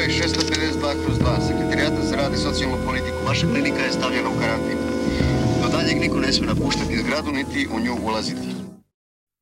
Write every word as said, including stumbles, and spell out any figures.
broj šesto pedeset dva kroz dva, Sekretarijata za rad i socijalnu politiku. Vaša klinika je stavljena u karantin. Do daljeg niko ne smije napuštati zgradu, niti u nju ulaziti.